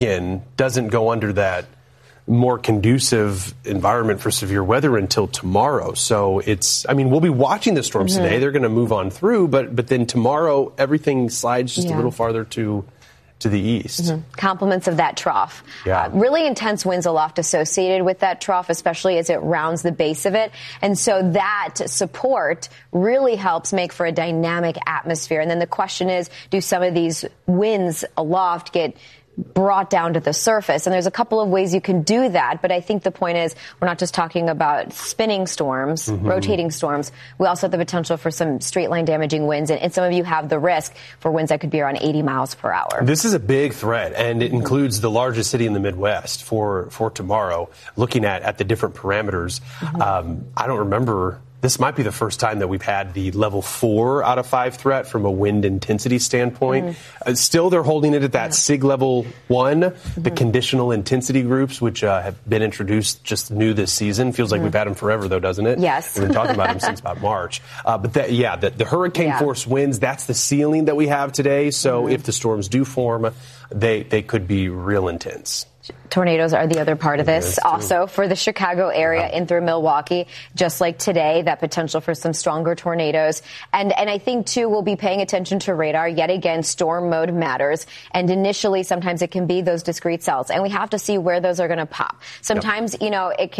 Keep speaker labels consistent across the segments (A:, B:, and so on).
A: doesn't go under that more conducive environment for severe weather until tomorrow. So we'll be watching the storms today. They're going to move on through, but then tomorrow everything slides just a little farther to the east.
B: Compliments of that trough.
A: Yeah.
B: Really intense winds aloft associated with that trough, especially as it rounds the base of it. And so that support really helps make for a dynamic atmosphere. And then the question is, do some of these winds aloft get brought down to the surface? And there's a couple of ways you can do that. But I think the point is we're not just talking about spinning storms, rotating storms. We also have the potential for some straight line damaging winds. And some of you have the risk for winds that could be around 80 miles per hour.
A: This is a big threat, and it includes the largest city in the Midwest for tomorrow, looking at the different parameters. I don't remember. This might be the first time that we've had the level 4 out of 5 threat from a wind intensity standpoint. Still, they're holding it at that SIG level 1, the conditional intensity groups, which have been introduced just new this season. Feels like we've had them forever, though, doesn't it?
B: Yes.
A: We've been talking about them since about March. But the hurricane force winds, that's the ceiling that we have today. So if the storms do form, they could be real intense.
B: Tornadoes are the other part of this. Also, for the Chicago area in through Milwaukee, just like today, that potential for some stronger tornadoes. And I think, too, we'll be paying attention to radar. Yet again, storm mode matters. And initially, sometimes it can be those discrete cells. And we have to see where those are going to pop. Sometimes, it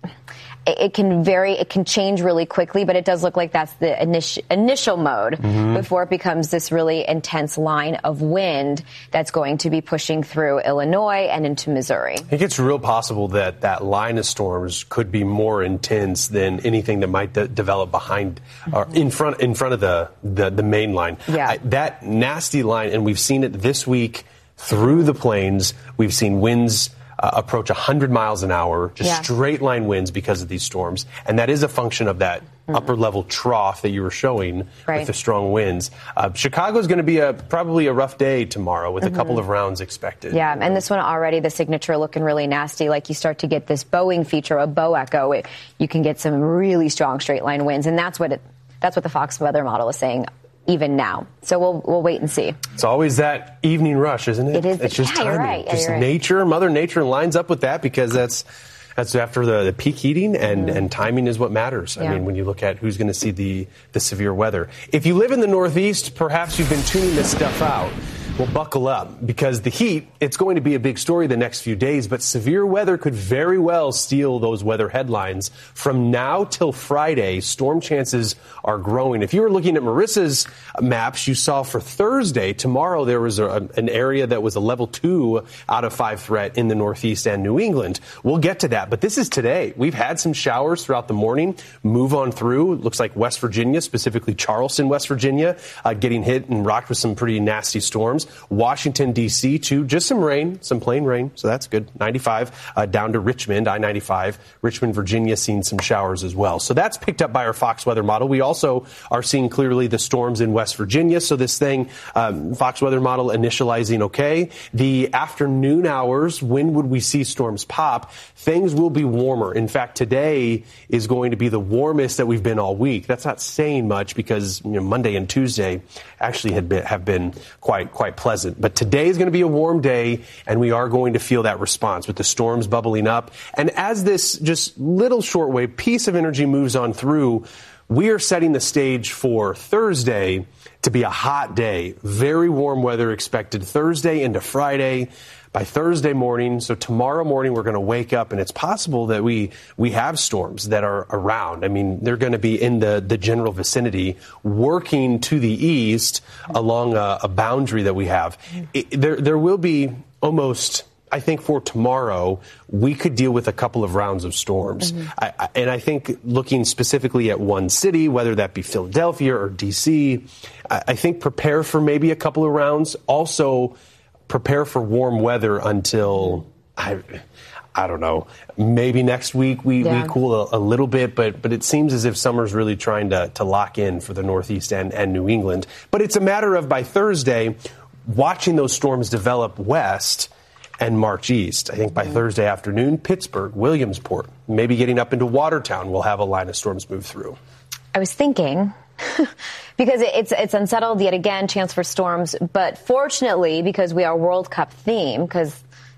B: can vary. It can change really quickly, but it does look like that's the initial mode before it becomes this really intense line of wind that's going to be pushing through Illinois and into Missouri.
A: I think it's real possible that line of storms could be more intense than anything that might develop behind or in front of the main line.
B: Yeah.
A: That nasty line, and we've seen it this week through the plains. We've seen winds approach 100 miles an hour, just straight line winds because of these storms. And that is a function of that upper level trough that you were showing with the strong winds. Chicago's going to be probably a rough day tomorrow with a couple of rounds expected.
B: Yeah, and this one already, the signature looking really nasty. Like you start to get this bowing feature, a bow echo. You can get some really strong straight line winds, and that's what the Fox weather model is saying even now. So we'll wait and see.
A: It's always that evening rush, isn't it?
B: It is.
A: It's just timing.
B: You're right.
A: Just nature, Mother Nature lines up with that because that's after the peak heating and timing is what matters. I mean, when you look at who's going to see the severe weather. If you live in the Northeast, perhaps you've been tuning this stuff out. Well, buckle up because the heat, it's going to be a big story the next few days, but severe weather could very well steal those weather headlines. From now till Friday, storm chances are growing. If you were looking at Marissa's maps, you saw for Thursday, tomorrow, there was an area that was a level 2 out of 5 threat in the Northeast and New England. We'll get to that, but this is today. We've had some showers throughout the morning, move on through. It looks like West Virginia, specifically Charleston, West Virginia, getting hit and rocked with some pretty nasty storms. Washington, D.C., too. Just some rain, some plain rain, so that's good. 95 down to Richmond, I-95. Richmond, Virginia, seeing some showers as well. So that's picked up by our Fox weather model. We also are seeing clearly the storms in West Virginia. So this thing, Fox weather model initializing okay. The afternoon hours, when would we see storms pop? Things will be warmer. In fact, today is going to be the warmest that we've been all week. That's not saying much because Monday and Tuesday actually have been quite pleasant. But today is going to be a warm day, and we are going to feel that response with the storms bubbling up. And as this just little shortwave piece of energy moves on through, we are setting the stage for Thursday to be a hot day. Very warm weather expected Thursday into Friday. By Thursday morning, so tomorrow morning, we're going to wake up, and it's possible that we have storms that are around. I mean, they're going to be in the general vicinity, working to the east along a boundary that we have. There will be almost, I think, for tomorrow, we could deal with a couple of rounds of storms. And I think looking specifically at one city, whether that be Philadelphia or D.C., I think prepare for maybe a couple of rounds. Also, prepare for warm weather until, I don't know, maybe next week we cool a little bit, but it seems as if summer's really trying to lock in for the Northeast and New England. But it's a matter of, by Thursday, watching those storms develop west and march east. I think by Thursday afternoon, Pittsburgh, Williamsport, maybe getting up into Watertown, will have a line of storms move through.
B: I was thinking, because it's unsettled yet again, chance for storms. But fortunately, because we are World Cup theme, because